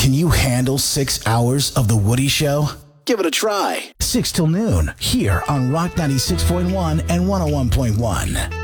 Can you handle 6 hours of The Woody Show? Give it a try. 6 till noon, here on Rock 96.1 and 101.1.